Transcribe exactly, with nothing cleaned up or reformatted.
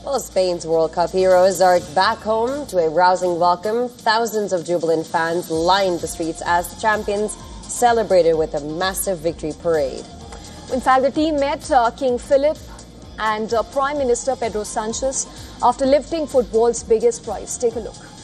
Well, Spain's World Cup heroes are back home to a rousing welcome. Thousands of jubilant fans lined the streets as the champions celebrated with a massive victory parade. In fact, the team met uh, King Philip and uh, Prime Minister Pedro Sanchez after lifting football's biggest prize. Take a look.